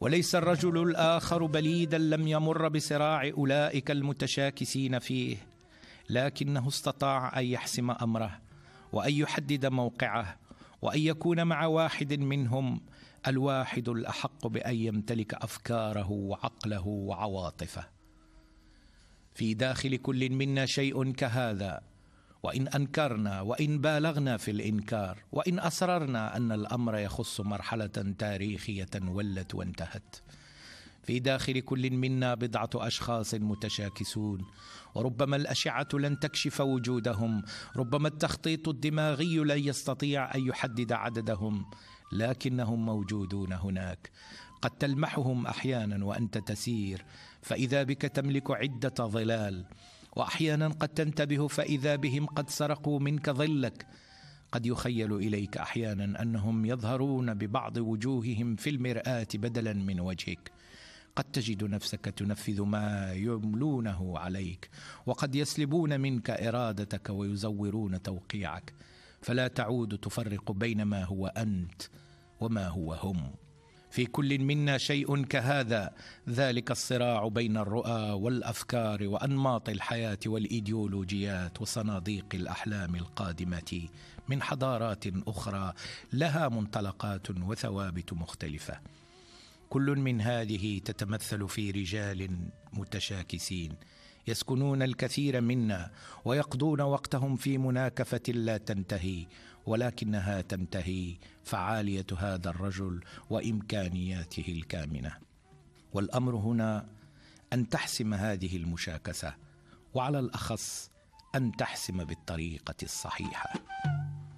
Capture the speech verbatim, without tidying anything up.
وليس الرجل الآخر بليدا لم يمر بصراع أولئك المتشاكسين فيه، لكنه استطاع أن يحسم أمره وأن يحدد موقعه وأن يكون مع واحد منهم، الواحد الأحق بأن يمتلك أفكاره وعقله وعواطفه. في داخل كل منا شيء كهذا، وإن أنكرنا وإن بالغنا في الإنكار وإن أصررنا أن الأمر يخص مرحلة تاريخية ولت وانتهت، في داخل كل منا بضعة أشخاص متشاكسون، وربما الأشعة لن تكشف وجودهم، ربما التخطيط الدماغي لن يستطيع أن يحدد عددهم، لكنهم موجودون هناك. قد تلمحهم أحيانا وأنت تسير فإذا بك تملك عدة ظلال، وأحيانا قد تنتبه فإذا بهم قد سرقوا منك ظلك. قد يخيل إليك أحيانا أنهم يظهرون ببعض وجوههم في المرآة بدلا من وجهك. قد تجد نفسك تنفذ ما يملونه عليك، وقد يسلبون منك إرادتك ويزورون توقيعك، فلا تعود تفرق بين ما هو أنت وما هو هم. في كل منا شيء كهذا، ذلك الصراع بين الرؤى والأفكار وأنماط الحياة والإيديولوجيات وصناديق الأحلام القادمة من حضارات أخرى لها منطلقات وثوابت مختلفة. كل من هذه تتمثل في رجال متشاكسين يسكنون الكثير منا ويقضون وقتهم في مناكفة لا تنتهي، ولكنها تنتهي فعالية هذا الرجل وإمكانياته الكامنة. والأمر هنا أن تحسم هذه المشاكسة، وعلى الأخص أن تحسم بالطريقة الصحيحة.